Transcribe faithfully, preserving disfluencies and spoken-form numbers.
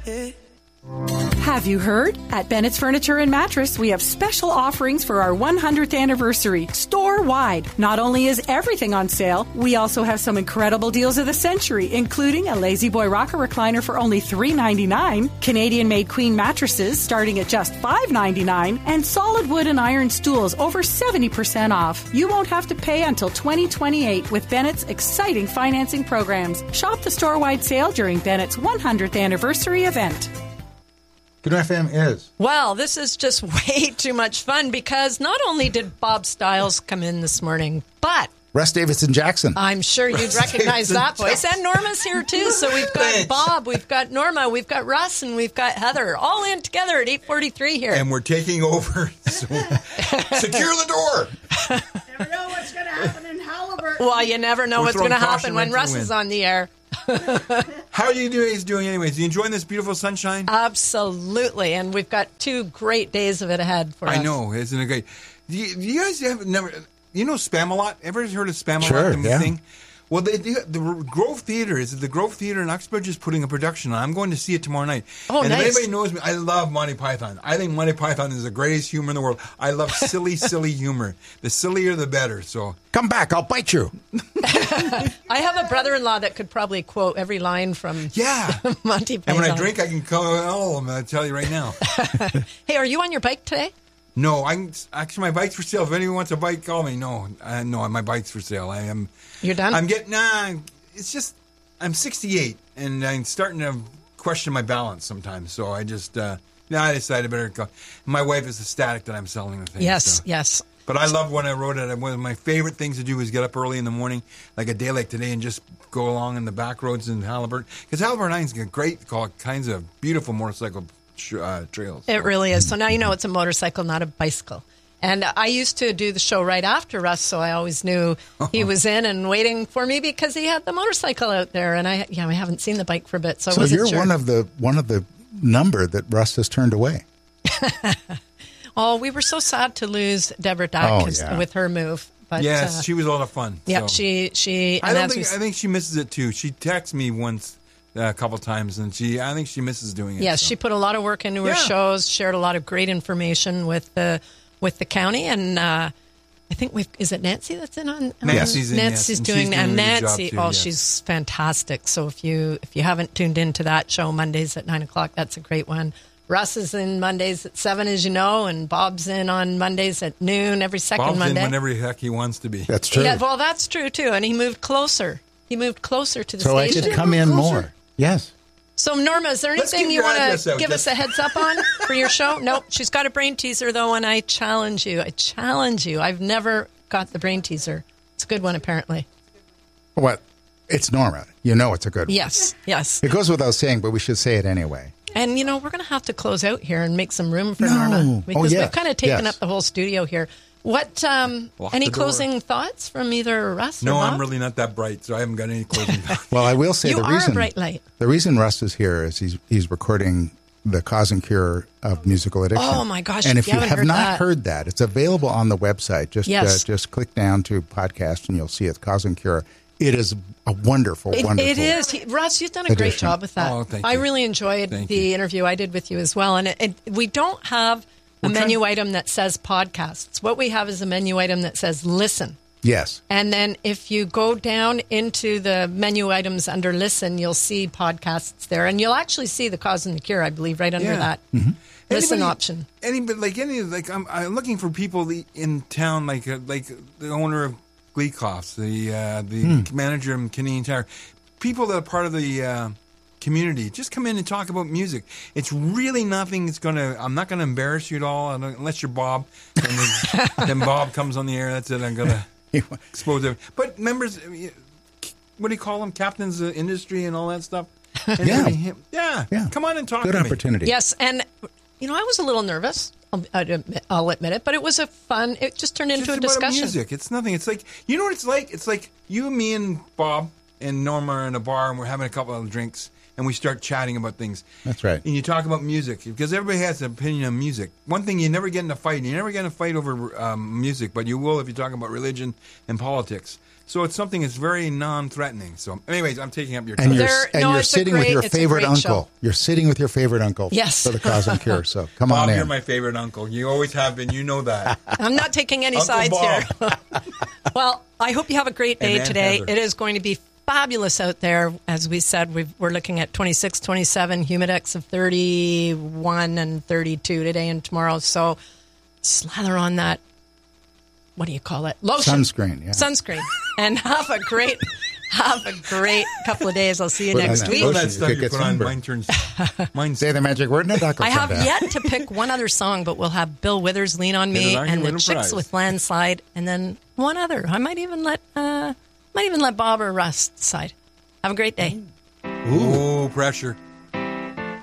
Have you heard? At Bennett's Furniture and Mattress, we have special offerings for our one hundredth anniversary, store-wide. Not only is everything on sale, we also have some incredible deals of the century, including a Lazy Boy Rocker Recliner for only three ninety-nine, Canadian-made queen mattresses starting at just five ninety-nine, and solid wood and iron stools over seventy percent off. You won't have to pay until twenty twenty-eight with Bennett's exciting financing programs. Shop the store-wide sale during Bennett's one hundredth anniversary event. Good F M is. Well, this is just way too much fun because not only did Bob Stiles come in this morning, but Russ Davidson Jackson. I'm sure you'd Russ recognize Davidson that voice. Jackson. And Norma's here too. So we've got Thanks. Bob, we've got Norma, we've got Russ, and we've got Heather all in together at eight forty-three here. And we're taking over. So secure the door. Never know what's going to happen in Halliburton. Well, you never know We're what's going to throwing happen caution when right to Russ the is wind. on the air. How are you guys doing anyways? You enjoying this beautiful sunshine? Absolutely. And we've got two great days of it ahead for us. I know, isn't it great? Do you, do you guys have never, you know Spamalot? Ever heard of Spamalot? Sure, the yeah. thing? Well, they, they, the Grove Theater is the Grove Theater in Uxbridge is putting a production on. I'm going to see it tomorrow night. Oh, and nice. if anybody knows me, I love Monty Python. I think Monty Python is the greatest humor in the world. I love silly, silly humor. The sillier, the better. So Come back, I'll bite you. I have a brother-in-law that could probably quote every line from yeah. Monty Python. And when I drink, I can call all of them. I'll tell you right now. Hey, are you on your bike today? No, I can, actually my bike's for sale. If anyone wants a bike, call me. No, uh, no, my bike's for sale. I am. You're done? I'm getting. Nah, it's just I'm sixty-eight and I'm starting to question my balance sometimes. So I just, uh, yeah, I decided I better go. My wife is ecstatic that I'm selling the thing. Yes, so. yes. But I love when I wrote it. One of my favorite things to do is get up early in the morning, like a day like today, and just go along in the back roads in Halliburton. Because Halliburton Nine's got great, all kinds of beautiful motorcycle uh, trails. It really is. So now you know it's a motorcycle, not a bicycle. And I used to do the show right after Russ, so I always knew he was in and waiting for me because he had the motorcycle out there. And I, yeah, I haven't seen the bike for a bit, so, I So wasn't you're sure. one of the one of the number that Russ has turned away. Oh, we were so sad to lose Deborah Dack Oh, 'cause- yeah. with her move. But, Yes, uh, she was a lot of fun. yeah, so. she she. I and don't as think. we- I think she misses it too. She texted me once, uh, a couple times, and she. I think she misses doing it. Yes, so. she put a lot of work into her Yeah. shows, shared a lot of great information with the with the county, and uh, I think we've is it Nancy that's in on? on- Nancy's in, yes, Nancy's and she's doing, doing and a good job, Nancy, too, oh, yes. she's fantastic. So if you if you haven't tuned into that show Mondays at nine o'clock, that's a great one. Russ is in Mondays at seven, as you know, and Bob's in on Mondays at noon every second Bob's Monday. in whenever the heck he wants to be. That's true. Yeah, well, that's true too, and he moved closer. He moved closer to the so I station. could come in more. Yes. So, Norma, is there Let's anything give you your want address to out, give just- us a heads up on for your show? Nope. She's got a brain teaser, though, and I challenge you. I challenge you. I've never got the brain teaser. It's a good one, apparently. What? It's Norma. You know it's a good one. Yes, yes. It goes without saying, but we should say it anyway. And, you know, we're going to have to close out here and make some room for No. Norma. Oh, Because yes, we've kind of taken yes. up the whole studio here. What, um, Lock any the door. closing thoughts from either Russ or No, Bob? I'm really not that bright, so I haven't got any closing thoughts. Well, I will say You the are a reason bright light. the reason Russ is here is he's he's recording the Cause and Cure of Musical Addiction. Oh, my gosh, And if if you you haven't have heard not that. heard that, it's available on the website. Just Yes. uh, just click down to podcast and you'll see it. Cause and Cure. It is a wonderful, It, wonderful. it is. He, Russ, you've done a great addition. job with that. Oh, thank I you. really enjoyed Thank the you. interview I did with you as well. And it, it, we don't have a We're menu trying- item that says podcasts. What we have is a menu item that says listen. Yes. And then if you go down into the menu items under listen, you'll see podcasts there. And you'll actually see the Cause and the Cure, I believe, right under Yeah. that Mm-hmm. listen Anybody- option. Anybody like any like I'm, I'm looking for people in town, like uh, like the owner of Gleekoffs, the uh, the Hmm. manager of Canadian Tire, people that are part of the uh, community. Just come in and talk about music. It's really nothing. It's gonna. I'm not gonna embarrass you at all, unless you're Bob. And then, then Bob comes on the air. That's it. I'm gonna expose it. But members, what do you call them? Captains of industry and all that stuff. Anybody- yeah. Yeah. Come on and talk Good to me. opportunity. Yes, and you know, I was a little nervous. I'll, I'll admit, I'll admit it, but it was a fun. It just turned into Just a about discussion. music. It's nothing. It's like, you know what it's like? It's like you and me and Bob and Norma are in a bar and we're having a couple of drinks and we start chatting about things. That's right. And you talk about music, because everybody has an opinion on music. One thing, you never get in a fight. You never get in a fight over um, music, but you will if you talk about religion and politics. So it's something that's very non-threatening. So, anyways, I'm taking up your time. And you're, There- and no, you're it's a sitting with great- your it's a favorite great uncle. show. You're sitting with your favorite uncle Yes. for the Cosmic Cure. So come Bob, on in. you're my favorite uncle. You always have been. You know that. I'm not taking any Uncle sides Bob. here. Well, I hope you have a great day And Aunt today. Heather. It is going to be fabulous out there. As we said, we've, we're looking at twenty-six, twenty-seven, humidex of thirty-one and thirty-two today and tomorrow. So slather on that, what do you call it? Lotion. Sunscreen, yeah. Sunscreen. And have a great, have a great couple of days. I'll see you Put on next that week. All lotion. that You stuff could you get put on, sunburned. mine turns. Mine's Say the magic word and a duck will I come have back. yet to pick one other song, but we'll have Bill Withers, Lean on Me, Maybe I can and the win a Chicks prize. with Landslide, and then one other. I might even let uh, might even let Bob or Russ decide. Have a great day. Ooh, pressure.